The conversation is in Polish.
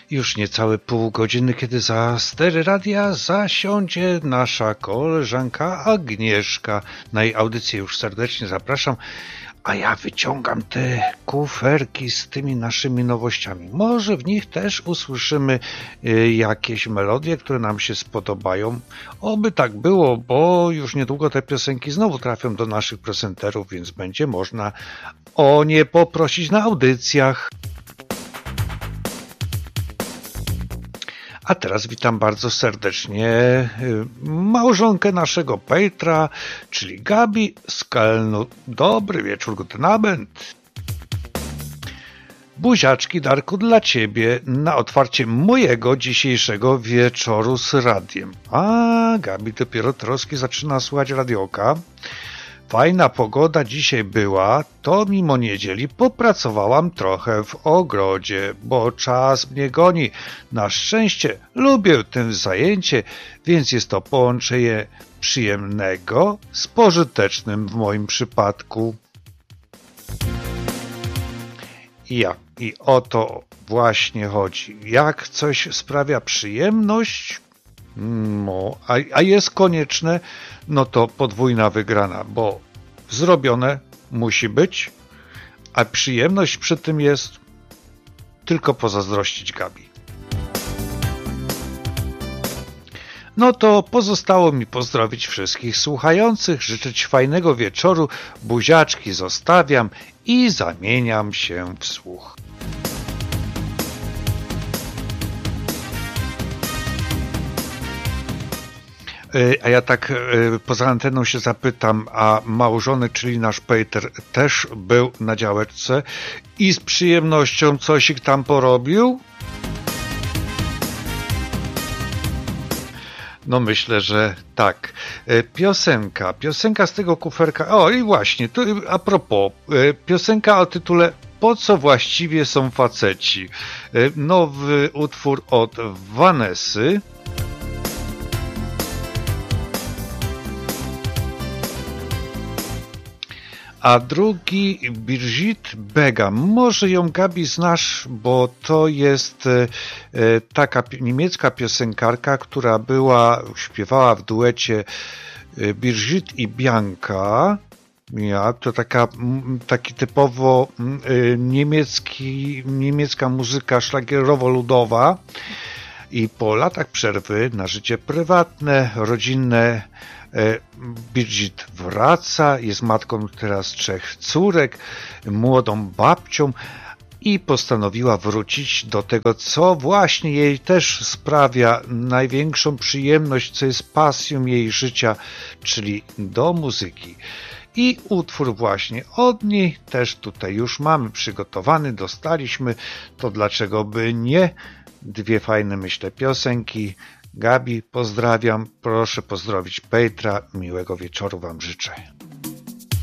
Już niecałe pół godziny, kiedy za stery radia zasiądzie nasza koleżanka Agnieszka. Na jej audycję już serdecznie zapraszam, a ja wyciągam te kuferki z tymi naszymi nowościami. Może w nich też usłyszymy jakieś melodie, które nam się spodobają. Oby tak było, bo już niedługo te piosenki znowu trafią do naszych prezenterów, więc będzie można o nie poprosić na audycjach. A teraz witam bardzo serdecznie małżonkę naszego Petra, czyli Gabi z Kelnu. Dobry wieczór, guten Abend. Buziaczki, Darku, dla Ciebie na otwarcie mojego dzisiejszego wieczoru z radiem. A Gabi dopiero troszkę zaczyna słuchać radioka. Fajna pogoda dzisiaj była, to mimo niedzieli popracowałam trochę w ogrodzie, bo czas mnie goni. Na szczęście lubię to zajęcie, więc jest to połączenie przyjemnego z pożytecznym w moim przypadku. I o to właśnie chodzi. Jak coś sprawia przyjemność, a jest konieczne, no to podwójna wygrana, bo zrobione musi być, a przyjemność przy tym jest tylko pozazdrościć Gabi. No to pozostało mi pozdrowić wszystkich słuchających, życzyć fajnego wieczoru, buziaczki zostawiam i zamieniam się w słuch. A ja tak poza anteną się zapytam, a małżony, czyli nasz Peter, też był na działeczce i z przyjemnością coś ich tam porobił? No myślę, że tak. Piosenka z tego kuferka. O i właśnie, tu a propos, piosenka o tytule Po co właściwie są faceci? Nowy utwór od Vanessy. A drugi Brigitte Bega. Może ją, Gabi, znasz, bo to jest taka niemiecka piosenkarka, która śpiewała w duecie Brigitte i Bianca. To taki typowo niemiecka muzyka szlagierowo-ludowa. I po latach przerwy na życie prywatne, rodzinne Brigitte wraca, jest matką teraz 3 córek, młodą babcią i postanowiła wrócić do tego, co właśnie jej też sprawia największą przyjemność, co jest pasją jej życia, czyli do muzyki. I utwór właśnie od niej też tutaj już mamy przygotowany, dostaliśmy, to dlaczego by nie? 2 fajne, myślę, piosenki. Gabi, pozdrawiam, proszę pozdrowić Petra, miłego wieczoru Wam życzę.